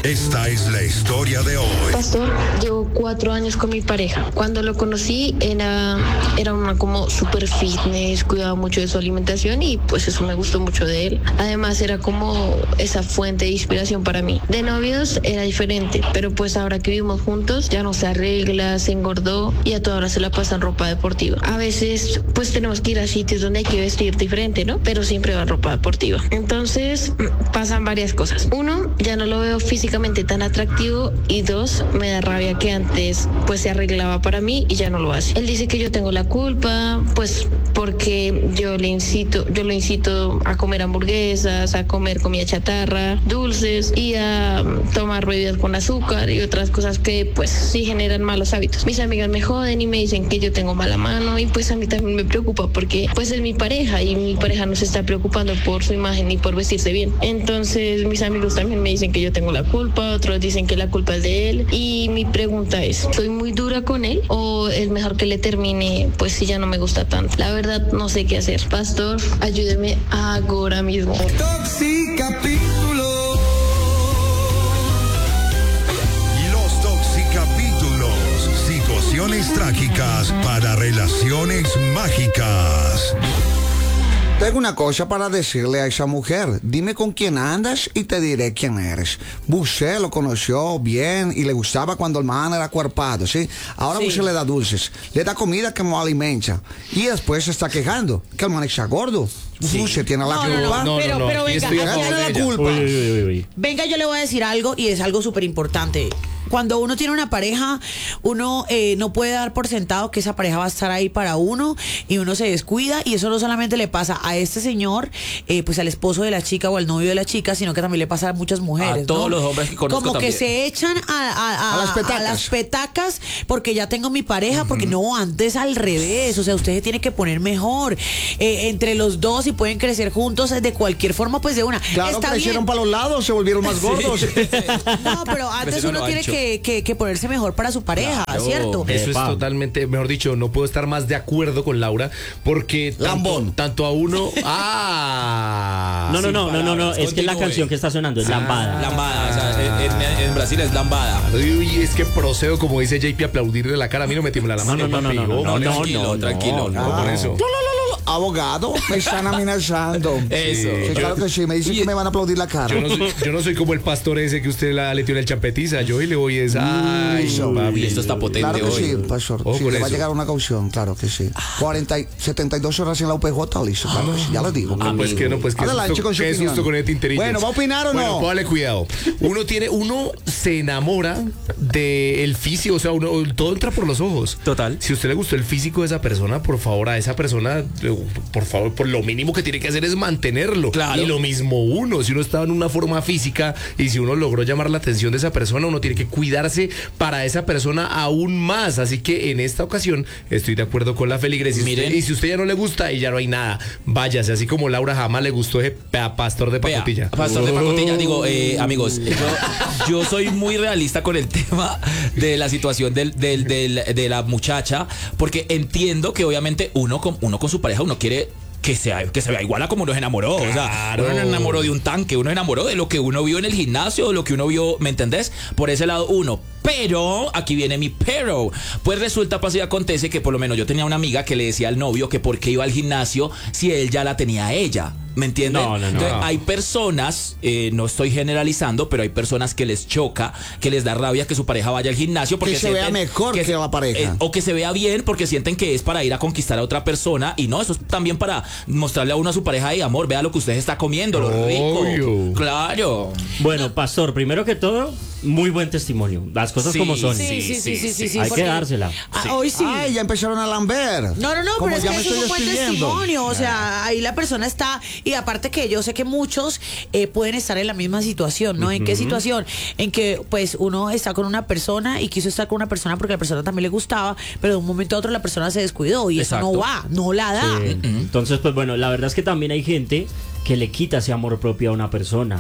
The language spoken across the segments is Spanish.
Esta es la historia de hoy. Pastor, llevo 4 años con mi pareja. Cuando lo conocí era una como super fitness, cuidaba mucho de su alimentación y pues eso me gustó mucho de él. Además era como esa fuente de inspiración para mí. De novios era diferente, pero pues ahora que vivimos juntos ya no se arregla, se engordó y a toda hora se la pasa en ropa deportiva. A veces pues tenemos que ir a sitios donde hay que vestir diferente, ¿no? Pero siempre va en ropa deportiva. Entonces pasan varias cosas. 1, ya no lo veo físicamente tan atractivo y 2, me da rabia que antes pues se arreglaba para mí y ya no lo hace. Él dice que yo tengo la culpa, pues porque yo lo incito a comer hamburguesas, a comer comida chatarra, dulces y a tomar bebidas con azúcar y otras cosas que pues sí generan malos hábitos. Mis amigas me joden y me dicen que yo tengo mala mano y pues a mí también me preocupa porque pues es mi pareja y mi pareja no se está preocupando por su imagen ni por vestirse bien. Entonces mis amigos también me dicen que yo tengo la culpa, otros dicen que la culpa es de él y mi pregunta es, ¿soy muy dura con él o es mejor que le termine pues si ya no me gusta tanto? La verdad no sé qué hacer. Pastor, ayúdeme ahora mismo. Toxicapítulos. Los Toxicapítulos. Situaciones trágicas para relaciones mágicas. Tengo una cosa para decirle a esa mujer. Dime con quién andas y te diré quién eres. Busé lo conoció bien y le gustaba cuando el man era cuerpado, ¿sí? Ahora Busé le da dulces, le da comida que no alimenta. Y después se está quejando que el man está gordo. Busé tiene la culpa. Pero venga, la culpa. Venga, yo le voy a decir algo y es algo súper importante. Cuando uno tiene una pareja, uno no puede dar por sentado que esa pareja va a estar ahí para uno y uno se descuida y eso no solamente le pasa a este señor, pues al esposo de la chica o al novio de la chica, sino que también le pasa a muchas mujeres. A todos los hombres que conozco como también. que se echan a las petacas porque ya tengo mi pareja, porque no, antes al revés, o sea, usted se tiene que poner mejor entre los dos y pueden crecer juntos de cualquier forma, pues de una. Claro, crecieron para los lados, se volvieron más gordos. No, pero antes uno tiene que ponerse mejor para su pareja, claro, ¿cierto? Eso es totalmente, mejor dicho, no puedo estar más de acuerdo con Laura, porque tanto a uno... No, es que la canción que está sonando es Lambada. Lambada, o sea, en Brasil es Lambada. Uy, es que procedo, como dice JP, a aplaudirle la cara. A mí no me tiembla la mano. Tranquilo. Por eso. Abogado, me están amenazando. Eso. Sí, claro que sí, me dicen que me van a aplaudir la cara. Yo no soy como el pastor ese que usted le tiró el champetiza. Yo hoy le voy a papi, esto está potente hoy. Claro que sí, pastor. Sí, le va a llegar una caución, claro que sí. 72 horas en la UPJ, listo, claro que sí, ya les digo. Pues que adelante con su qué opinión. susto con el tinterito. Bueno, ¿va a opinar o no? Bueno, póngale cuidado. Uno se enamora del físico, o sea, todo entra por los ojos. Total. Si a usted le gustó el físico de esa persona, por favor, a esa persona, por favor, por lo mínimo que tiene que hacer es mantenerlo. Claro. Y lo mismo uno, si uno está en una forma física y si uno logró llamar la atención de esa persona, uno tiene que cuidarse para esa persona aún más. Así que en esta ocasión estoy de acuerdo con la feligres. Y si usted ya no le gusta y ya no hay nada, váyase. Así como Laura jamás le gustó ese pastor de pacotilla. Pastor de pacotilla, digo, amigos, yo soy muy realista con el tema de la situación de la muchacha, porque entiendo que obviamente uno con su pareja, uno quiere que se vea igual a como uno se enamoró. Claro. O sea, uno no se enamoró de un tanque, uno se enamoró de lo que uno vio en el gimnasio, de lo que uno vio, ¿me entendés? Por ese lado uno. Pero, aquí viene mi pero. Pues resulta, pasa y acontece que por lo menos yo tenía una amiga que le decía al novio que por qué iba al gimnasio si él ya la tenía a ella. ¿Me entienden? No. Entonces, hay personas, no estoy generalizando, pero hay personas que les choca, que les da rabia que su pareja vaya al gimnasio porque que se vea mejor que la pareja. O que se vea bien porque sienten que es para ir a conquistar a otra persona. Y no, eso es también para mostrarle a uno a su pareja y amor, vea lo que usted está comiendo, lo rico. Claro. Bueno, pastor, primero que todo, muy buen testimonio. Las cosas como son. Sí. Hay que dársela. Hoy sí. Ay, ya empezaron a lamber. No, Como pero es ya que me es estoy un buen despidiendo. testimonio. O sea, ahí la persona está. Y aparte que yo sé que muchos pueden estar en la misma situación, ¿no? ¿En qué situación? En que, pues, uno está con una persona y quiso estar con una persona porque a la persona también le gustaba, pero de un momento a otro la persona se descuidó y Exacto. eso no va, no la da. Entonces, pues bueno, la verdad es que también hay gente que le quita ese amor propio a una persona.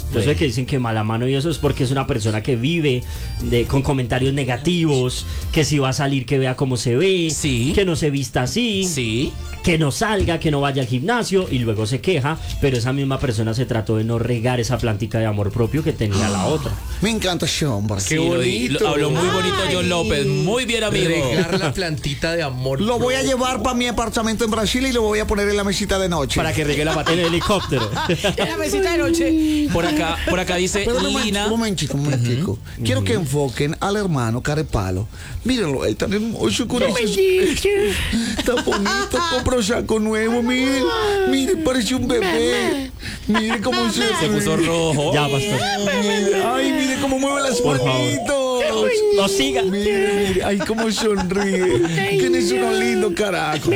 Entonces que dicen que mala mano y eso es porque es una persona que vive con comentarios negativos, que si va a salir que vea cómo se ve, que no se vista así, que no salga, que no vaya al gimnasio y luego se queja, pero esa misma persona se trató de no regar esa plantica de amor propio que tenía la otra. Me encanta ese hombre. Qué bonito. Habló muy bonito John López. Muy bien, amigo. Regar la plantita de amor. Lo voy a llevar para mi apartamento en Brasil y lo voy a poner en la mesita de noche. Para que regue la en el helicóptero. En la mesita de noche. Por acá dice Lina. Un momentico. Quiero que enfoquen al hermano Carepalo. Mírenlo, él tan hermoso con ese... Tan bonito, compró saco nuevo, mire, parece un bebé. Mire cómo se puso rojo. Ya, pastor. Ay, mire cómo mueve las manitos. No siga. Mire, ay, cómo sonríe. ¿Quién es uno lindo, carajo?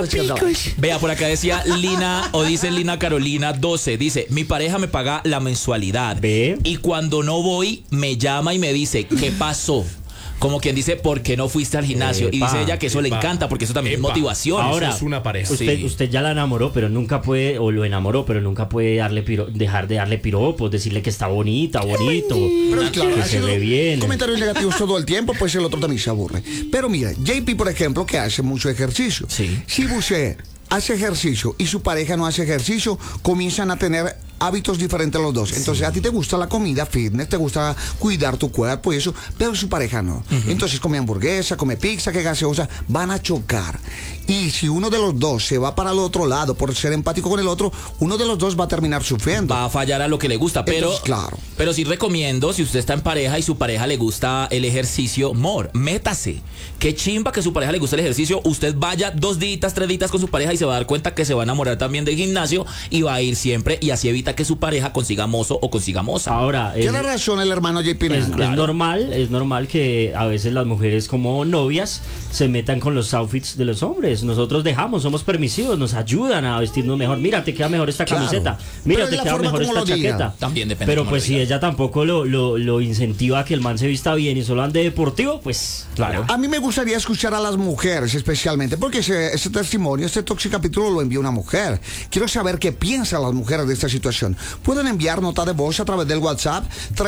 Vea, por acá decía Lina, o dice Lina Carolina 12, dice, mi pareja me paga la mensualidad. ¿Ve? Y cuando no voy, me llama y me dice, ¿qué pasó? Como quien dice, ¿por qué no fuiste al gimnasio? Y dice ella que eso le encanta porque eso también es motivación. Ahora, eso es una pareja. Usted ya la enamoró, pero nunca puede, o lo enamoró, pero nunca puede dejar de darle piropos, decirle que está bonita, bonito, Pero claro, que se ve bien. Comentarios negativos todo el tiempo, pues el otro también se aburre. Pero mira, JP, por ejemplo, que hace mucho ejercicio. Sí. Si usted hace ejercicio y su pareja no hace ejercicio, comienzan a tener hábitos diferentes los dos. Entonces a ti te gusta la comida fitness, te gusta cuidar tu cuerpo y eso, pero su pareja no. Entonces come hamburguesa, come pizza, que gaseosa, van a chocar. Y si uno de los dos se va para el otro lado por ser empático con el otro, uno de los dos va a terminar sufriendo. Va a fallar a lo que le gusta, pero Entonces, claro. Pero sí recomiendo, si usted está en pareja y su pareja le gusta el ejercicio, métase. Qué chimba que su pareja le gusta el ejercicio. Usted vaya 2 días, 3 días con su pareja y se va a dar cuenta que se va a enamorar también del gimnasio y va a ir siempre y así evita que su pareja consiga mozo o consiga moza. Ahora, Tiene razón el hermano JP. es normal que a veces las mujeres como novias se metan con los outfits de los hombres. Nosotros somos permisivos, nos ayudan a vestirnos mejor. Mira, te queda mejor esta camiseta. Mira, te queda mejor esta chaqueta. También depende. Pero pues si ella tampoco lo incentiva a que el man se vista bien y solo ande deportivo, pues claro. A mí me gustaría escuchar a las mujeres especialmente, porque ese testimonio, este tóxico capítulo lo envió una mujer. Quiero saber qué piensan las mujeres de esta situación. Pueden enviar nota de voz a través del WhatsApp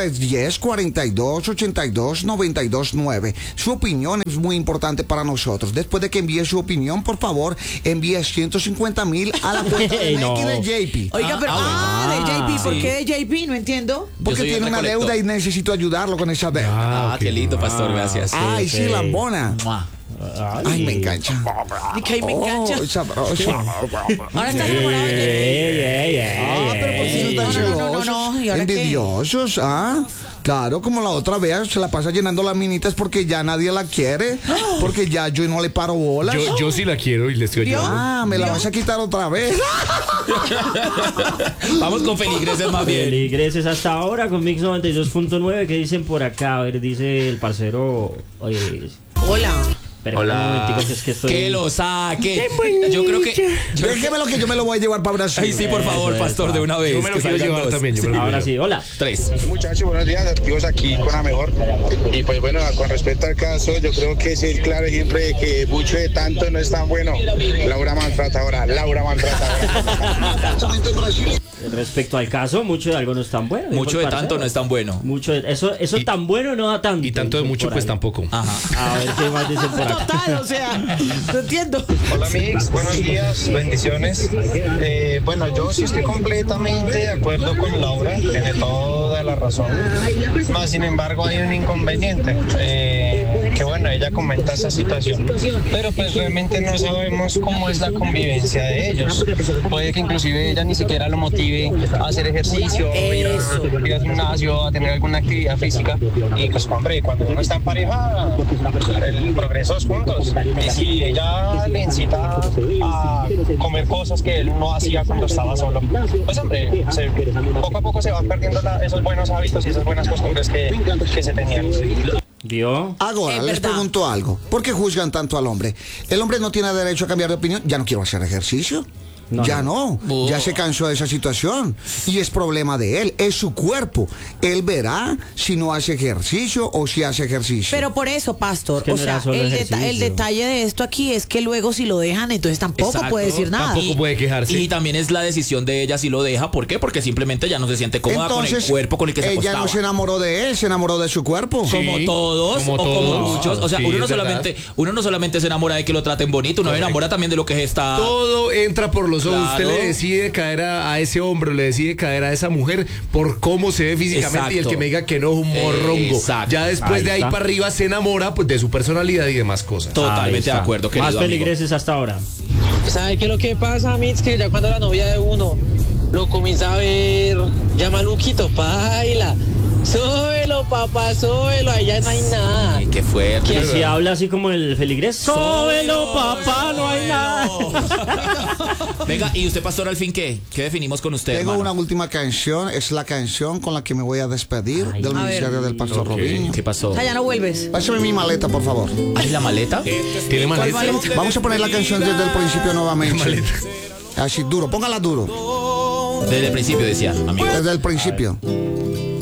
310-4282-929. Su opinión es muy importante para nosotros. Después de que envíe su opinión, por favor, envíe 150,000 a la cuenta de JP. Oiga, pero de JP, ¿por qué de JP? No entiendo. Porque tiene una deuda y necesito ayudarlo con esa deuda. Qué lindo, pastor, gracias. Ay, sí, lambona. Ay, me engancha. Ay, me engancha. Sabroso. Ahora estás enamorado de Pero por si no están celosos, no. ¿Y ahora envidiosos, Claro, como la otra vez se la pasa llenando las minitas porque ya nadie la quiere, porque ya yo no le paro bolas. Yo sí la quiero y le estoy ayudando. Me la vas a quitar otra vez. Vamos con feligreses más bien. Feligreses hasta ahora con Mix 92.9. ¿Qué dicen por acá? A ver, dice el parcero. Hola. Pero un momentico, que es que estoy... Que lo saque. Yo creo que... Déjemelo que yo me lo voy a llevar para Brasil. Ay, sí, por favor, pastor, de una vez. Yo me lo quiero llevar también. Ahora sí, hola. 3. Muchachos, buenos días, activos aquí con la mejor. Y pues bueno, con respecto al caso, yo creo que es el claro ejemplo de que mucho de tanto no es tan bueno. Laura maltratadora. Respecto al caso, mucho de algo no es tan bueno. Mucho de tanto no es tan bueno. Eso tan bueno no da tanto. Y tanto de mucho, pues tampoco. Ajá. A ver qué más dicen por acá. Total, o sea, no entiendo. Hola, Mix, buenos días, bendiciones. Bueno, yo sí estoy completamente de acuerdo con Laura, tiene toda la razón. Más sin embargo, hay un inconveniente. Que bueno, ella comenta esa situación, pero pues realmente no sabemos cómo es la convivencia de ellos. Puede que inclusive ella ni siquiera lo motive a hacer ejercicio, ir al gimnasio, a tener alguna actividad física. Y pues hombre, cuando uno está en pareja, el progreso es juntos. Y si ella le incita a comer cosas que él no hacía cuando estaba solo, pues hombre, poco a poco se van perdiendo esos buenos hábitos y esas buenas costumbres que se tenían. ¿Vio? Ahora, les pregunto algo. ¿Por qué juzgan tanto al hombre? El hombre no tiene derecho a cambiar de opinión. Ya no quiero hacer ejercicio. Ya se cansó de esa situación. Y es problema de él, es su cuerpo. Él verá si no hace ejercicio o si hace ejercicio. Pero por eso, pastor, Es que o no sea, era solo el ejercicio. detalle de esto aquí es que luego si lo dejan, entonces tampoco Exacto, puede decir nada. tampoco puede quejarse. Y también es la decisión de ella si lo deja. ¿Por qué? Porque simplemente ya no se siente cómoda con el cuerpo con el que se ella acostaba. no se enamoró de él, se enamoró de su cuerpo. Como todos como o como todos. muchos. O sea, Sí, uno no es verdad. solamente se enamora de que lo traten bonito, uno se enamora también de lo que es esta. Todo entra por los ojos. Claro. Usted le decide caer a ese hombre, o le decide caer a esa mujer por cómo se ve físicamente. Exacto. Y el que me diga que no es un morrongo. Exacto. Ya después Ahí de ahí está. para arriba se enamora pues de su personalidad y demás cosas. Totalmente Ahí de está. acuerdo, querido Más amigo. feligreses hasta ahora. ¿Sabe qué es lo que pasa, Mitz? Que ya cuando la novia de uno lo comienza a ver, ya maluquito, baila. Súbelo, papá, súbelo, allá no hay nada. Ay, qué fuerte. Y si habla así como el feligrés, sóbelo, papá, no hay nada. Venga, ¿y usted, pastor, al fin qué? ¿Qué definimos con usted, Tengo hermano? una última canción, es la canción con la que me voy a despedir Ay, del a ministerio ver. del pastor Robinho. ¿Qué pasó? O sea, ya no vuelves. Pásame mi maleta, por favor. ¿Ay, la maleta? ¿Tiene maleta? Vamos a poner la canción desde el principio nuevamente. Así duro, póngala duro. Desde el principio decía, amigo. Desde el principio.